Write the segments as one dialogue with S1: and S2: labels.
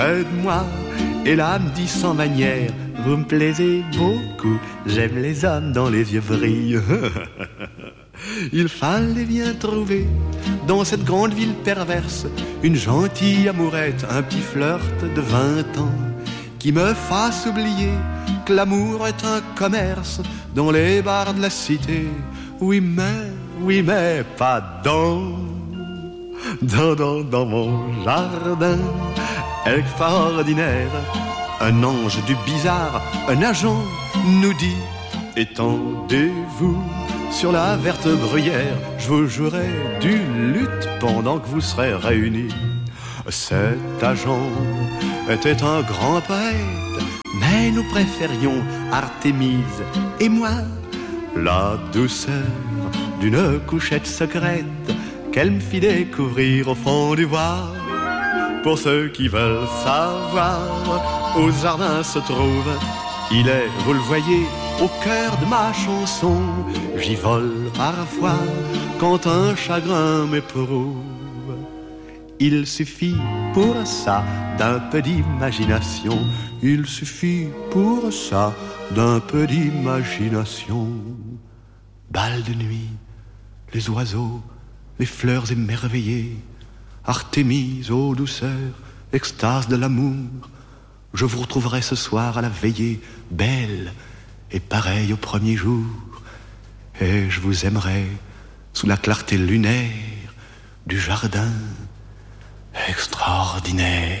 S1: Aide-moi, et l'âme dit sans manière, vous me plaisez beaucoup, j'aime les hommes dont les yeux brillent. Il fallait bien trouver, dans cette grande ville perverse, une gentille amourette, un petit flirt de 20 ans, qui me fasse oublier que l'amour est un commerce dans les bars de la cité. Oui mais, pas dans mon jardin extraordinaire. Un ange du bizarre, un agent nous dit, étendez-vous sur la verte bruyère, je vous jouerai du luth pendant que vous serez réunis. Cet agent était un grand poète, mais nous préférions Artémise et moi, la douceur d'une couchette secrète qu'elle me fit découvrir au fond du bois. Pour ceux qui veulent savoir, au jardin se trouve, il est, vous le voyez, au cœur de ma chanson. J'y vole parfois quand un chagrin m'éprouve. Il suffit pour ça d'un peu d'imagination. Il suffit pour ça d'un peu d'imagination. Bal de nuit, les oiseaux, les fleurs émerveillées, Artémise, ô douceur, extase de l'amour. Je vous retrouverai ce soir à la veillée, belle et pareille au premier jour. Et je vous aimerai sous la clarté lunaire du jardin extraordinaire.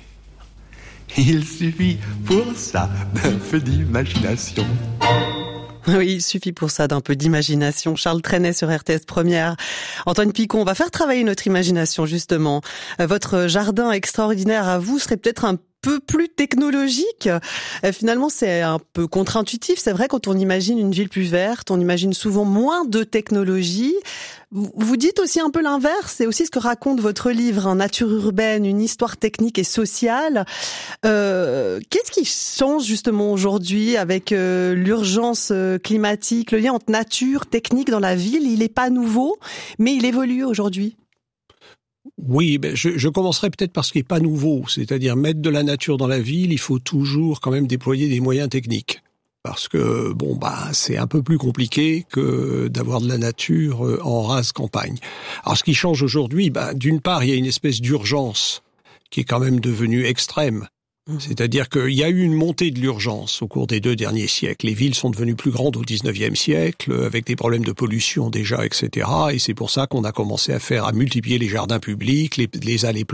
S1: Il suffit pour ça d'un peu d'imagination.
S2: Oui, il suffit pour ça d'un peu d'imagination. Charles Trenet sur RTS Première. Antoine Picon, on va faire travailler notre imagination justement. Votre jardin extraordinaire à vous serait peut-être un peu plus technologique. Finalement, c'est un peu contre-intuitif. C'est vrai, quand on imagine une ville plus verte, on imagine souvent moins de technologie. Vous dites aussi un peu l'inverse. C'est aussi ce que raconte votre livre, hein, Nature urbaine, une histoire technique et sociale. Qu'est-ce qui change justement aujourd'hui avec l'urgence climatique, le lien entre nature, technique dans la ville? Il n'est pas nouveau, mais il évolue aujourd'hui.
S3: Oui, je commencerai peut-être par ce qui n'est pas nouveau, c'est-à-dire mettre de la nature dans la ville, il faut toujours quand même déployer des moyens techniques. Parce que, c'est un peu plus compliqué que d'avoir de la nature en rase campagne. Alors, ce qui change aujourd'hui, d'une part, il y a une espèce d'urgence qui est quand même devenue extrême. C'est-à-dire qu'il y a eu une montée de l'urgence au cours des 2 derniers siècles. Les villes sont devenues plus grandes au 19e siècle, avec des problèmes de pollution déjà, etc. Et c'est pour ça qu'on a commencé à multiplier les jardins publics, les allées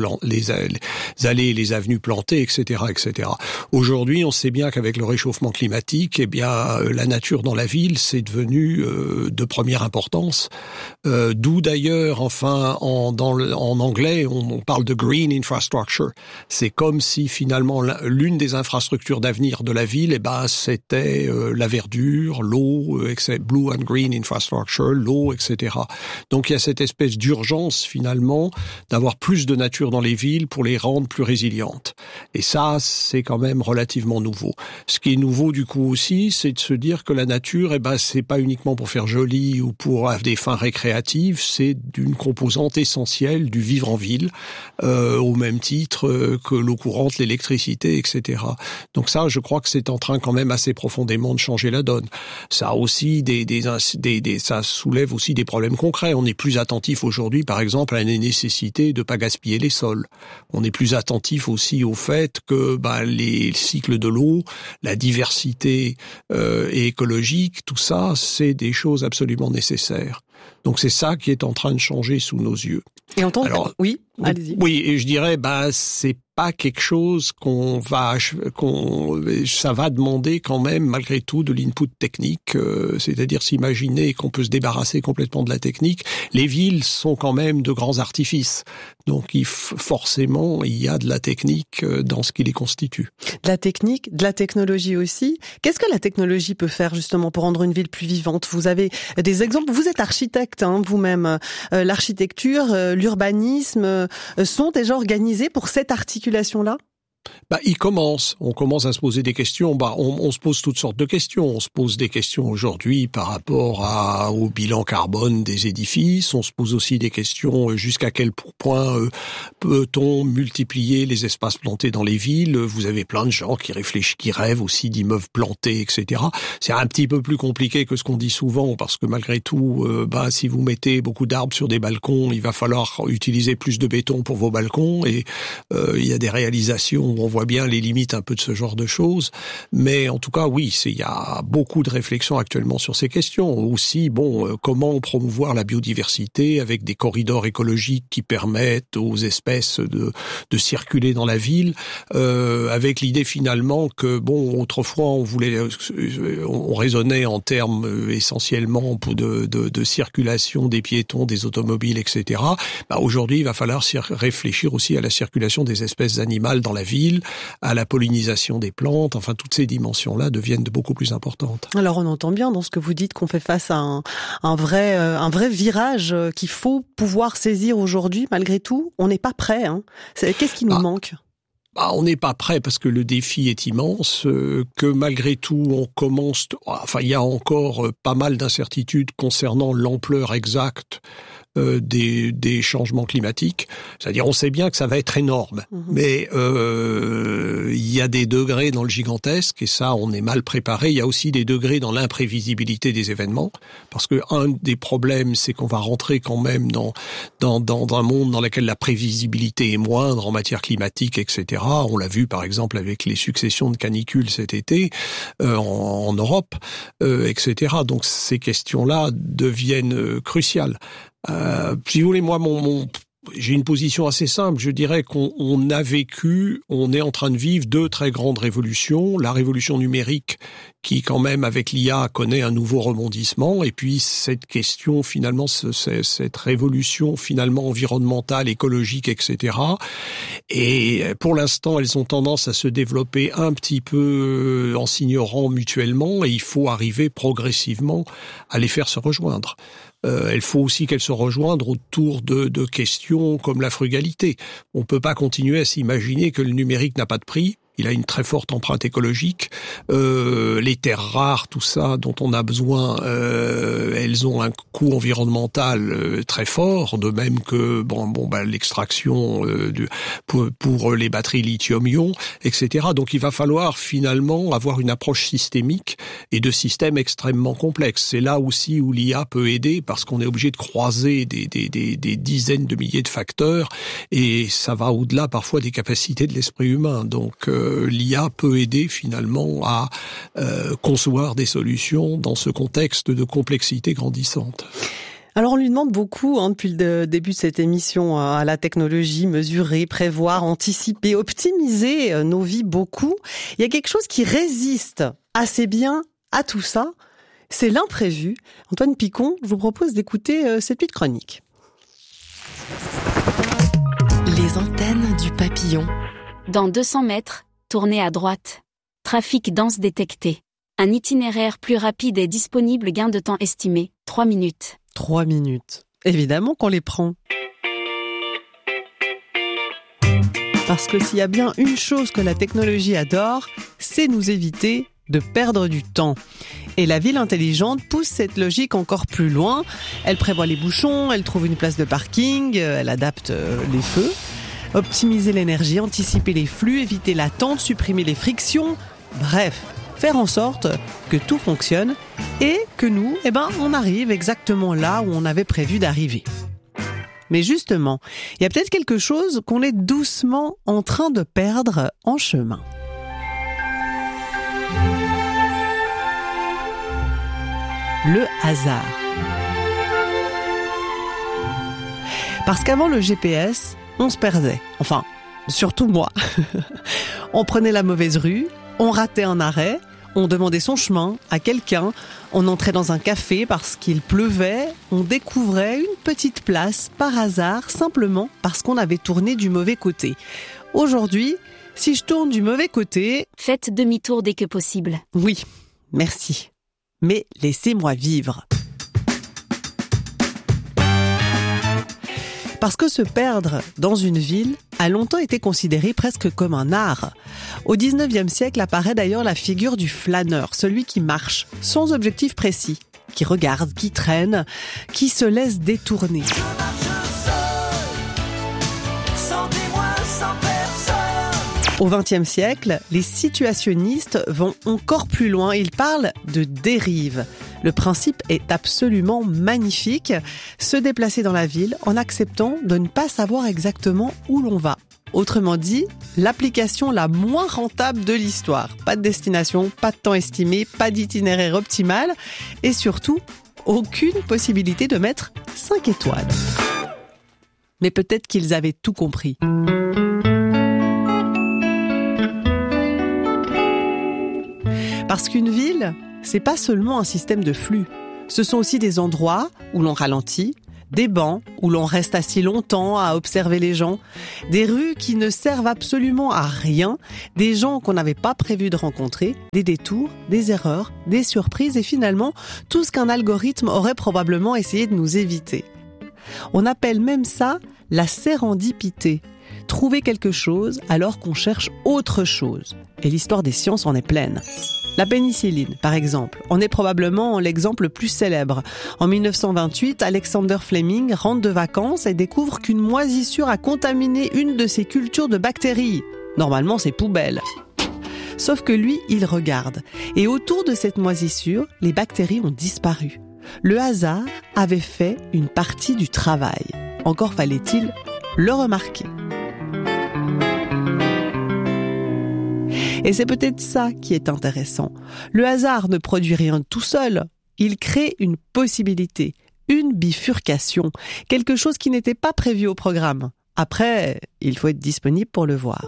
S3: et les avenues plantées, etc., etc. Aujourd'hui, on sait bien qu'avec le réchauffement climatique, la nature dans la ville, c'est devenu de première importance. D'où d'ailleurs, en anglais, on parle de green infrastructure. C'est comme si finalement l'une des infrastructures d'avenir de la ville, c'était la verdure, l'eau, blue and green infrastructure, l'eau, etc. Donc il y a cette espèce d'urgence finalement d'avoir plus de nature dans les villes pour les rendre plus résilientes. Et ça, c'est quand même relativement nouveau. Ce qui est nouveau du coup aussi, c'est de se dire que la nature, c'est pas uniquement pour faire joli ou pour des fins récréatives, c'est d'une composante essentielle du vivre en ville, au même titre que l'eau courante, l'électricité, etc. Donc ça, je crois que c'est en train quand même assez profondément de changer la donne. Ça a aussi ça soulève aussi des problèmes concrets. On est plus attentif aujourd'hui, par exemple, à la nécessité de pas gaspiller les sols. On est plus attentif aussi au fait que les cycles de l'eau, la diversité écologique, tout ça, c'est des choses absolument nécessaires. Donc c'est ça qui est en train de changer sous nos yeux.
S2: Et oui, allez-y.
S3: Oui, et je dirais, c'est pas quelque chose ça va demander quand même malgré tout de l'input technique, c'est-à-dire s'imaginer qu'on peut se débarrasser complètement de la technique. Les villes sont quand même de grands artifices, donc forcément il y a de la technique dans ce qui les constitue.
S2: De la technique, de la technologie aussi. Qu'est-ce que la technologie peut faire justement pour rendre une ville plus vivante? Vous avez des exemples, vous êtes architecte vous-même. L'architecture, l'urbanisme sont déjà organisés pour cette articulation-là?
S3: On commence à se poser des questions. On se pose toutes sortes de questions. On se pose des questions aujourd'hui par rapport au bilan carbone des édifices. On se pose aussi des questions jusqu'à quel point peut-on multiplier les espaces plantés dans les villes. Vous avez plein de gens qui réfléchissent, qui rêvent aussi d'immeubles plantés, etc. C'est un petit peu plus compliqué que ce qu'on dit souvent parce que malgré tout, si vous mettez beaucoup d'arbres sur des balcons, il va falloir utiliser plus de béton pour vos balcons et il y a des réalisations où on voit bien les limites un peu de ce genre de choses, mais en tout cas, oui, il y a beaucoup de réflexions actuellement sur ces questions. Aussi, comment promouvoir la biodiversité avec des corridors écologiques qui permettent aux espèces de circuler dans la ville, avec l'idée finalement que, autrefois, on raisonnait en termes essentiellement de circulation des piétons, des automobiles, etc. Aujourd'hui, il va falloir réfléchir aussi à la circulation des espèces animales dans la ville, à la pollinisation des plantes, enfin toutes ces dimensions-là deviennent beaucoup plus importantes.
S2: Alors on entend bien dans ce que vous dites qu'on fait face à un vrai virage qu'il faut pouvoir saisir aujourd'hui. Malgré tout, on n'est pas prêt. Qu'est-ce qui nous manque ?
S3: On n'est pas prêt parce que le défi est immense, que malgré tout il y a encore pas mal d'incertitudes concernant l'ampleur exacte des changements climatiques. C'est-à-dire, on sait bien que ça va être énorme, mais il y a des degrés dans le gigantesque et ça, on est mal préparé. Il y a aussi des degrés dans l'imprévisibilité des événements, parce que un des problèmes, c'est qu'on va rentrer quand même dans un monde dans lequel la prévisibilité est moindre en matière climatique, etc. On l'a vu par exemple avec les successions de canicules cet été en Europe, etc. Donc ces questions-là deviennent cruciales. Si vous voulez, moi, j'ai une position assez simple. Je dirais qu'on est en train de vivre deux très grandes révolutions. La révolution numérique, qui quand même, avec l'IA, connaît un nouveau rebondissement. Et puis, cette question, finalement, cette révolution, finalement, environnementale, écologique, etc. Et pour l'instant, elles ont tendance à se développer un petit peu en s'ignorant mutuellement. Et il faut arriver progressivement à les faire se rejoindre. Il faut aussi qu'elles se rejoignent autour de questions comme la frugalité. On peut pas continuer à s'imaginer que le numérique n'a pas de prix. Il a une très forte empreinte écologique. Les terres rares, tout ça dont on a besoin, elles ont un coût environnemental très fort, de même que l'extraction pour les batteries lithium-ion, etc. Donc il va falloir finalement avoir une approche systémique et de systèmes extrêmement complexes. C'est là aussi où l'IA peut aider, parce qu'on est obligé de croiser des dizaines de milliers de facteurs, et ça va au-delà parfois des capacités de l'esprit humain. Donc l'IA peut aider finalement à concevoir des solutions dans ce contexte de complexité grandissante.
S2: Alors on lui demande beaucoup depuis le début de cette émission à la technologie, mesurer, prévoir, anticiper, optimiser nos vies beaucoup. Il y a quelque chose qui résiste assez bien à tout ça, c'est l'imprévu. Antoine Picon, je vous propose d'écouter cette petite chronique.
S4: Les antennes du papillon.
S5: Dans 200 mètres, tournez à droite. Trafic dense détecté. Un itinéraire plus rapide est disponible, gain de temps estimé, 3 minutes.
S2: 3 minutes. Évidemment qu'on les prend. Parce que s'il y a bien une chose que la technologie adore, c'est nous éviter de perdre du temps. Et la ville intelligente pousse cette logique encore plus loin. Elle prévoit les bouchons, elle trouve une place de parking, elle adapte les feux. Optimiser l'énergie, anticiper les flux, éviter l'attente, supprimer les frictions. Bref, faire en sorte que tout fonctionne et que nous, on arrive exactement là où on avait prévu d'arriver. Mais justement, il y a peut-être quelque chose qu'on est doucement en train de perdre en chemin. Le hasard. Parce qu'avant le GPS, on se perdait. Enfin, surtout moi. On prenait la mauvaise rue, on ratait un arrêt, on demandait son chemin à quelqu'un, on entrait dans un café parce qu'il pleuvait, on découvrait une petite place par hasard, simplement parce qu'on avait tourné du mauvais côté. Aujourd'hui, si je tourne du mauvais côté...
S5: Faites demi-tour dès que possible.
S2: Oui, merci. Mais laissez-moi vivre. Parce que se perdre dans une ville a longtemps été considéré presque comme un art. Au 19e siècle apparaît d'ailleurs la figure du flâneur, celui qui marche, sans objectif précis, qui regarde, qui traîne, qui se laisse détourner. Au XXe siècle, les situationnistes vont encore plus loin. Ils parlent de dérive. Le principe est absolument magnifique. Se déplacer dans la ville en acceptant de ne pas savoir exactement où l'on va. Autrement dit, l'application la moins rentable de l'histoire. Pas de destination, pas de temps estimé, pas d'itinéraire optimal et surtout, aucune possibilité de mettre 5 étoiles. Mais peut-être qu'ils avaient tout compris. Parce qu'une ville, c'est pas seulement un système de flux. Ce sont aussi des endroits où l'on ralentit, des bancs où l'on reste assis longtemps à observer les gens, des rues qui ne servent absolument à rien, des gens qu'on n'avait pas prévu de rencontrer, des détours, des erreurs, des surprises et finalement tout ce qu'un algorithme aurait probablement essayé de nous éviter. On appelle même ça la sérendipité. Trouver quelque chose alors qu'on cherche autre chose. Et l'histoire des sciences en est pleine. La pénicilline, par exemple, en est probablement l'exemple le plus célèbre. En 1928, Alexander Fleming rentre de vacances et découvre qu'une moisissure a contaminé une de ses cultures de bactéries. Normalement, c'est poubelle. Sauf que lui, il regarde. Et autour de cette moisissure, les bactéries ont disparu. Le hasard avait fait une partie du travail. Encore fallait-il le remarquer. Et c'est peut-être ça qui est intéressant. Le hasard ne produit rien tout seul. Il crée une possibilité, une bifurcation, quelque chose qui n'était pas prévu au programme. Après, il faut être disponible pour le voir.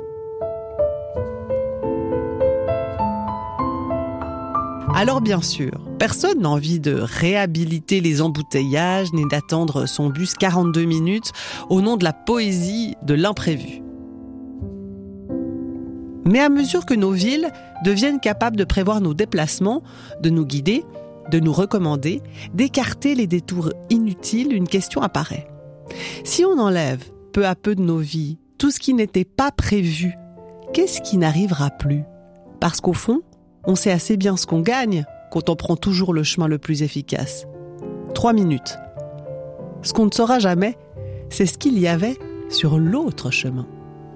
S2: Alors bien sûr, personne n'a envie de réhabiliter les embouteillages ni d'attendre son bus 42 minutes au nom de la poésie de l'imprévu. Mais à mesure que nos villes deviennent capables de prévoir nos déplacements, de nous guider, de nous recommander, d'écarter les détours inutiles, une question apparaît. Si on enlève peu à peu de nos vies tout ce qui n'était pas prévu, qu'est-ce qui n'arrivera plus ? Parce qu'au fond, on sait assez bien ce qu'on gagne quand on prend toujours le chemin le plus efficace. 3 minutes. Ce qu'on ne saura jamais, c'est ce qu'il y avait sur l'autre chemin.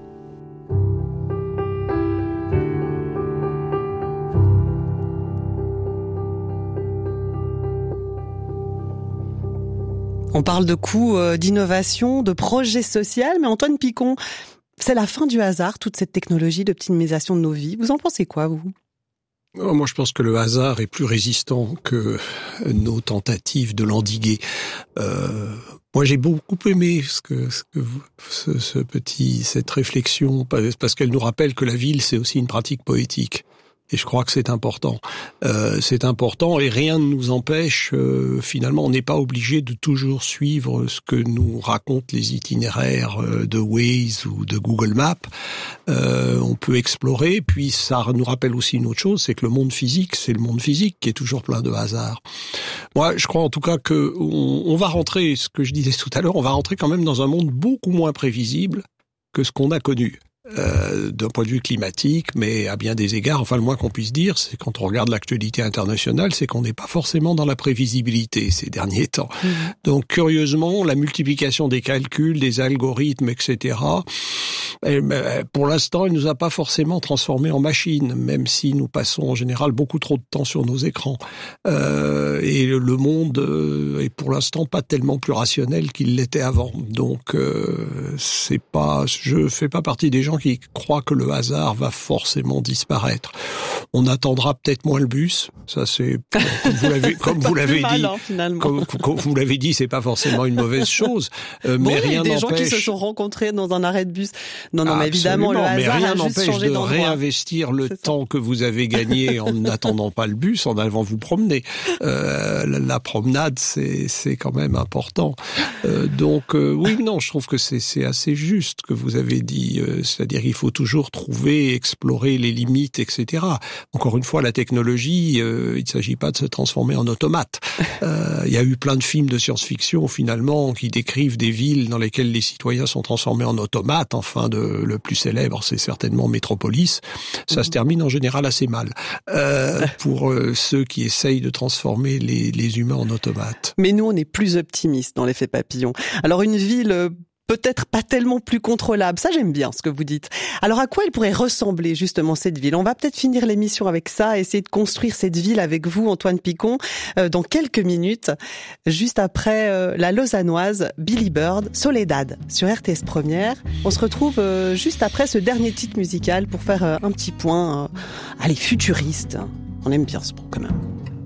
S2: On parle de coûts, d'innovation, de projets sociaux, mais Antoine Picon, c'est la fin du hasard, toute cette technologie d'optimisation de nos vies. Vous en pensez quoi, vous ?
S3: Moi, je pense que le hasard est plus résistant que nos tentatives de l'endiguer. Moi, j'ai beaucoup aimé cette réflexion, parce qu'elle nous rappelle que la ville, c'est aussi une pratique poétique. Et je crois que c'est important. C'est important et rien ne nous empêche, finalement, on n'est pas obligé de toujours suivre ce que nous racontent les itinéraires de Waze ou de Google Maps. On peut explorer, puis ça nous rappelle aussi une autre chose, c'est que le monde physique, c'est le monde physique qui est toujours plein de hasard. Moi, je crois en tout cas que on va rentrer, ce que je disais tout à l'heure, on va rentrer quand même dans un monde beaucoup moins prévisible que ce qu'on a connu. D'un point de vue climatique, mais à bien des égards, enfin le moins qu'on puisse dire, c'est quand on regarde l'actualité internationale, c'est qu'on n'est pas forcément dans la prévisibilité ces derniers temps. Donc curieusement, la multiplication des calculs, des algorithmes, etc., pour l'instant, elle nous a pas forcément transformés en machines, même si nous passons en général beaucoup trop de temps sur nos écrans. Et le monde est pour l'instant pas tellement plus rationnel qu'il l'était avant. Donc c'est pas, je fais pas partie des gens qui croient que le hasard va forcément disparaître. On attendra peut-être moins le bus. Ça, c'est comme vous l'avez dit. Comme vous l'avez dit, c'est pas forcément une mauvaise chose. Mais rien n'empêche.
S2: Il y a des gens qui se sont rencontrés dans un arrêt de bus. Non, mais évidemment, le hasard a juste changé d'endroit.
S3: Mais rien n'empêche de réinvestir le temps que vous avez gagné en n'attendant pas le bus, en allant vous promener. La promenade, c'est quand même important. Donc, oui, non, je trouve que c'est assez juste que vous avez dit. C'est-à-dire C'est-à-dire qu'il faut toujours trouver, explorer les limites, etc. Encore une fois, la technologie, il ne s'agit pas de se transformer en automate. Il y a eu plein de films de science-fiction, finalement, qui décrivent des villes dans lesquelles les citoyens sont transformés en automates. Enfin, le plus célèbre, c'est certainement Métropolis. Ça se termine en général assez mal pour ceux qui essayent de transformer les humains en automates.
S2: Mais nous, on est plus optimistes dans l'effet papillon. Alors, une ville peut-être pas tellement plus contrôlable. Ça, j'aime bien ce que vous dites. Alors, à quoi elle pourrait ressembler, justement, cette ville? On va peut-être finir l'émission avec ça, essayer de construire cette ville avec vous, Antoine Picon, dans quelques minutes, juste après la lausannoise Billy Bird, Soledad, sur RTS Première. On se retrouve juste après ce dernier titre musical pour faire un petit point, futuriste. On aime bien ce point, quand même.